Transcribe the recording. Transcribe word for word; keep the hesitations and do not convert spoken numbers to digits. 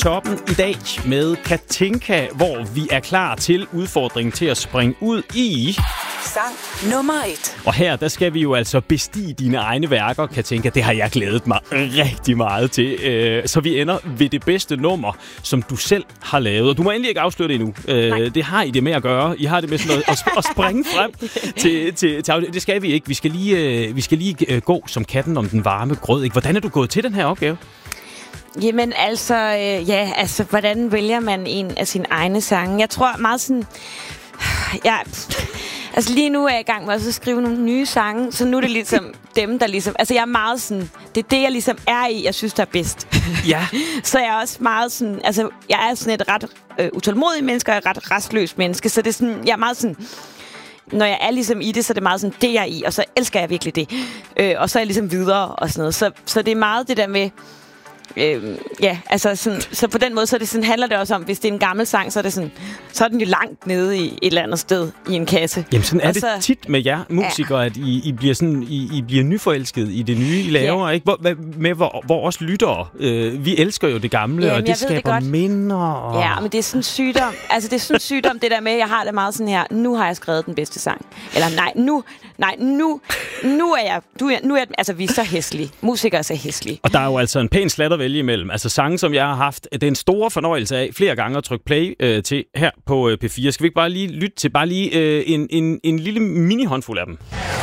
toppen i dag med Katinka, hvor vi er klar til udfordringen til at springe ud i... Sang nummer et. Og her, der skal vi jo altså bestige dine egne værker, Katinka. Det har jeg glædet mig rigtig meget til. Så vi ender ved det bedste nummer, som du selv har lavet. Og du må endelig ikke afsløre det endnu. Nej. Det har I det med at gøre. I har det med sådan noget at, at springe frem til, til, til... Det skal vi ikke. Vi skal lige, vi skal lige gå som katten om den varme grød. Ikke? Hvordan er du gået til den her opgave? Jamen altså, øh, ja, altså, hvordan vælger man en af sine egne sange? Jeg tror meget sådan... Ja, altså lige nu er jeg i gang med at skrive nogle nye sange, så nu er det ligesom dem, der ligesom... Altså jeg er meget sådan... Det er det, jeg ligesom er i, jeg synes, der er bedst. Ja. Så jeg er også meget sådan... Altså, jeg er sådan et ret øh, utålmodig menneske, og et ret restløs menneske, så det er sådan... Jeg er meget sådan... Når jeg er ligesom i det, så er det meget sådan, det jeg er i, og så elsker jeg virkelig det. Øh, og så er jeg ligesom videre og sådan noget. Så, så det er meget det der med... Øh, ja, altså sådan, så på den måde så er det sådan, handler det også om, hvis det er en gammel sang, så er det sådan, så er den jo langt nede i et eller andet sted i en kasse. Jamen sådan er og det så, tit med jer musikere, ja. At I, I bliver sådan, I, I bliver nyforelsket i det nye, I laver, ja. Ikke? Hvor, med hvor, hvor også lyttere, øh, vi elsker jo det gamle, Jamen, og det skaber det minder. Og... Ja, men det er sådan en sygdom. Altså det er sådan en sygdom, det der med, jeg har det meget sådan her, nu har jeg skrevet den bedste sang. Eller nej, nu, nej, nu, nu er jeg, du er, nu er jeg, altså vi er så hæslige. Musikere er så hæslige. Og der er jo altså en pæn slat at vælge imellem. Altså sange, som jeg har haft det er en stor fornøjelse af flere gange at trykke play øh, til her på øh, P fire. Skal vi ikke bare lige lytte til bare lige øh, en, en, en lille mini-håndfuld af dem?